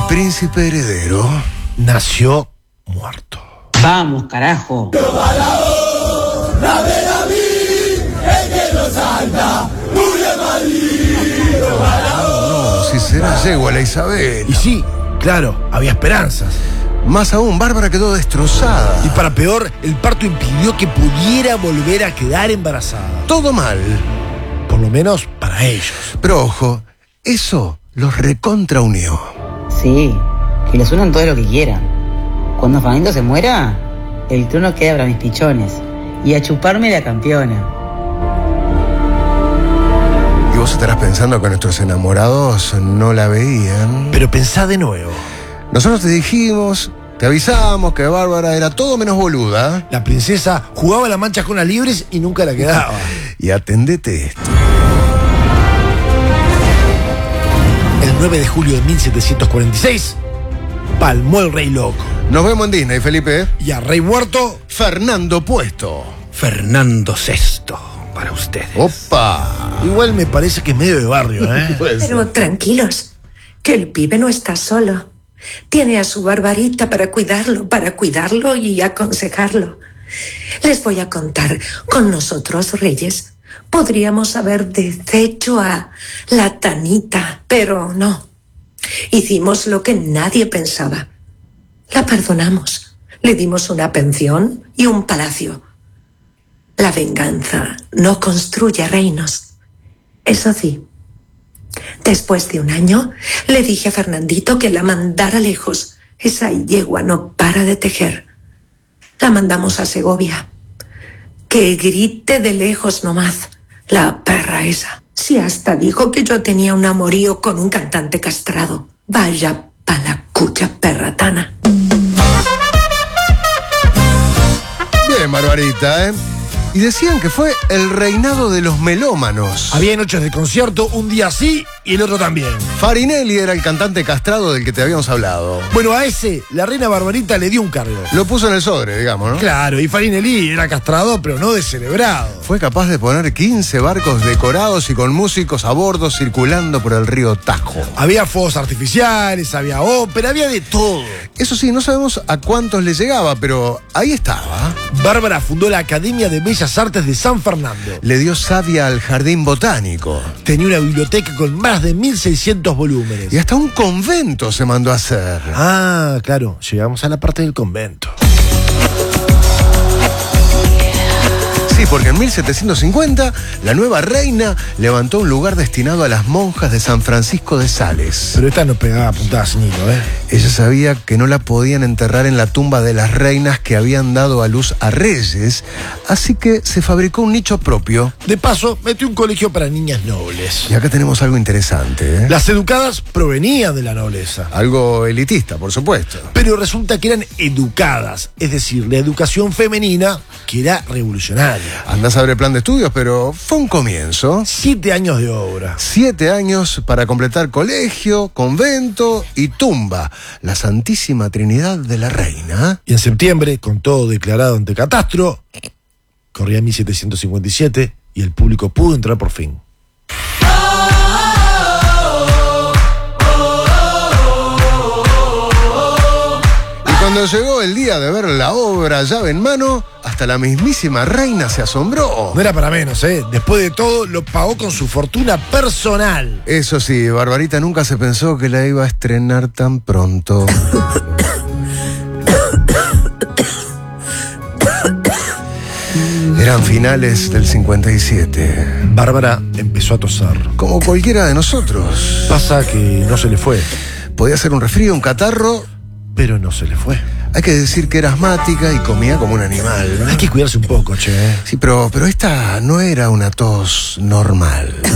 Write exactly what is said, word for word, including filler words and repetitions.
príncipe heredero nació muerto. Vamos, carajo. No, si será yegua la Isabel. Y sí, claro, había esperanzas. Más aún, Bárbara quedó destrozada. Y para peor, el parto impidió que pudiera volver a quedar embarazada. Todo mal. Por lo menos para ellos. Pero ojo, eso los recontraunió. Sí, que los unan todo lo que quieran. Cuando Fernando se muera, el trono queda para mis pichones. Y a chuparme la campeona. Y vos estarás pensando que nuestros enamorados no la veían. Pero pensá de nuevo. Nosotros te dijimos, te avisamos que Bárbara era todo menos boluda. La princesa jugaba las manchas con las libres y nunca la quedaba. Y atendete esto. El nueve de julio de mil setecientos cuarenta y seis, palmó el rey loco. Nos vemos en Disney, Felipe. Y al rey muerto, Fernando Puesto. Fernando sexto, para ustedes. ¡Opa! Igual me parece que es medio de barrio, ¿eh? Pero tranquilos, que el pibe no está solo. Tiene a su Barbarita para cuidarlo, para cuidarlo y aconsejarlo. Les voy a contar, con nosotros, reyes, podríamos haber deshecho a la Tanita, pero no. Hicimos lo que nadie pensaba. La perdonamos, le dimos una pensión y un palacio. La venganza no construye reinos. Eso sí, después de un año, le dije a Fernandito que la mandara lejos. Esa yegua no para de tejer. La mandamos a Segovia. Que grite de lejos nomás, la perra esa. Si hasta dijo que yo tenía un amorío con un cantante castrado. Vaya pa' la cucha perratana. Bien, Barbarita, ¿eh? Y decían que fue el reinado de los melómanos. Había noches de concierto, un día sí y el otro también. Farinelli era el cantante castrado del que te habíamos hablado. Bueno, a ese, la reina Barbarita le dio un cargo. Lo puso en el sobre, digamos, ¿no? Claro, y Farinelli era castrado, pero no descerebrado. Fue capaz de poner quince barcos decorados y con músicos a bordo circulando por el río Tajo. Había fuegos artificiales, había ópera, había de todo. Eso sí, no sabemos a cuántos le llegaba, pero ahí estaba. Bárbara fundó la Academia de Bellas Artes de San Fernando. Le dio savia al jardín botánico. Tenía una biblioteca con más de mil seiscientos volúmenes. Y hasta un convento se mandó a hacer. Ah, claro, llegamos a la parte del convento. Sí, porque en mil setecientos cincuenta la nueva reina levantó un lugar destinado a las monjas de San Francisco de Sales. Pero esta no pegaba puntadas sin hilo, ¿eh? Ella sabía que no la podían enterrar en la tumba de las reinas que habían dado a luz a reyes, así que se fabricó un nicho propio. De paso, metió un colegio para niñas nobles. Y acá tenemos algo interesante, ¿eh? Las educadas provenían de la nobleza. Algo elitista, por supuesto. Pero resulta que eran educadas, es decir, la educación femenina, que era revolucionaria. Andás a ver el plan de estudios, pero fue un comienzo. Siete años de obra. Siete años para completar colegio, convento y tumba. La Santísima Trinidad de la Reina. Y en septiembre, con todo declarado ante catastro, corría mil setecientos cincuenta y siete y el público pudo entrar por fin. Cuando llegó el día de ver la obra llave en mano, hasta la mismísima reina se asombró. No era para menos, ¿eh? Después de todo, lo pagó con su fortuna personal. Eso sí, Barbarita nunca se pensó que la iba a estrenar tan pronto. Eran finales del cincuenta y siete. Bárbara empezó a toser. Como cualquiera de nosotros. Pasa que no se le fue. Podía ser un resfrío, un catarro, pero no se le fue. Hay que decir que era asmática y comía como un animal. Hay que cuidarse un poco, che. Sí, pero, pero esta no era una tos normal.